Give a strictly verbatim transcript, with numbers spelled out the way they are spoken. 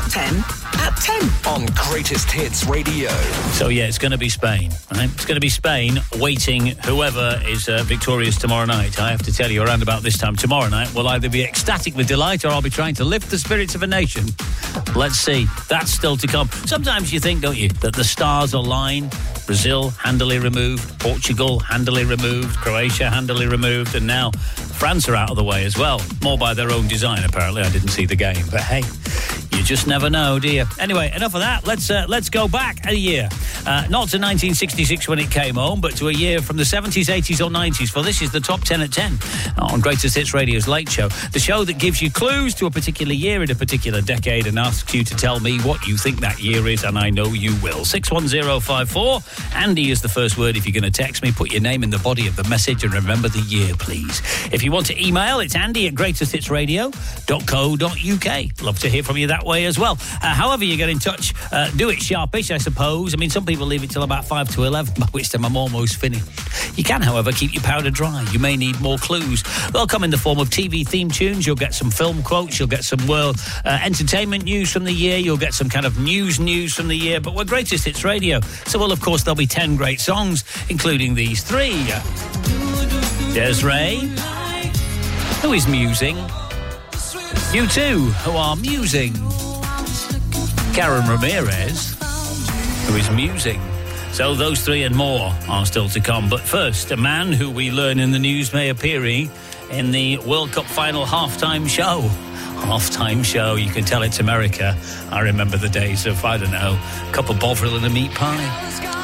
Top ten at ten. On Greatest Hits Radio. So, yeah, it's going to be Spain, right? It's going to be Spain waiting whoever is uh, victorious tomorrow night. I have to tell you, around about this time tomorrow night, we'll either be ecstatic with delight or I'll be trying to lift the spirits of a nation. Let's see. That's still to come. Sometimes you think, don't you, that the stars align. Brazil, handily removed. Portugal, handily removed. Croatia, handily removed. And now France are out of the way as well. More by their own design, apparently. I didn't see the game. But, hey, you just never know, do you? Anyway, enough of that. Let's uh, let's go back a year. Uh, not to nineteen sixty-six when it came home, but to a year from the seventies, eighties or nineties. For this is the Top ten at ten on Greatest Hits Radio's Late Show. The show that gives you clues to a particular year in a particular decade and asks you to tell me what you think that year is, and I know you will. six one zero five four. Andy is the first word. If you're going to text me, put your name in the body of the message and remember the year, please. If you want to email, it's andy at greatest hits radio dot co dot uk. Love to hear from you that way as well. Uh, however you get in touch, uh, do it sharpish, I suppose. I mean, some people leave it till about five to eleven, by which time I'm almost finished. You can, however, keep your powder dry. You may need more clues. They'll come in the form of T V theme tunes. You'll get some film quotes. You'll get some world uh, entertainment news from the year. You'll get some kind of news news from the year. But we're Greatest Hits Radio. So, well, of course, there'll be ten great songs, including these three. Des'ree, who is musing. You two, who are musing. Karen Ramirez, who is musing. So those three and more are still to come. But first, a man who we learn in the news may appear in the World Cup final halftime show. Halftime show, you can tell it's America. I remember the days of, I don't know, a cup of Bovril and a meat pie.